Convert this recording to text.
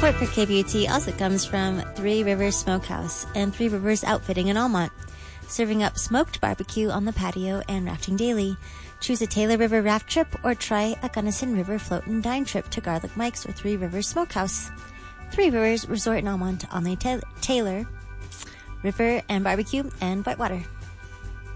Support for KBUT also comes from Three Rivers Smokehouse and Three Rivers Outfitting in Almont, serving up smoked barbecue on the patio and rafting daily. Choose a Taylor River raft trip or try a Gunnison River float and dine trip to Garlic Mike's or Three Rivers Smokehouse. Three Rivers Resort in Almont on the Taylor River and barbecue and Whitewater.